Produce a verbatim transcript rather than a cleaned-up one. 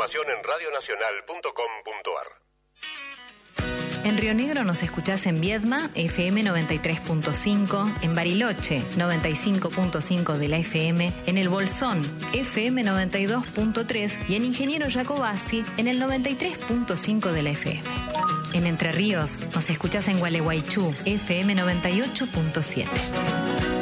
información en radio nacional punto com punto a r. En Río Negro nos escuchás en Viedma, F M noventa y tres punto cinco, en Bariloche, noventa y cinco punto cinco de la F M, en El Bolsón, F M noventa y dos punto tres y en Ingeniero Jacobasi, en el noventa y tres punto cinco de la F M. En Entre Ríos nos escuchás en Gualeguaychú, F M noventa y ocho punto siete.